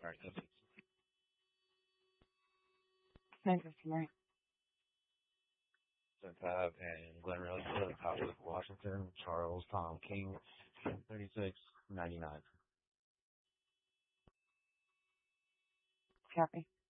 All right, thank you. Thank you, Mary. Tab and Glen Rose, Southwest Washington, Charles Tom King, 3699. Copy.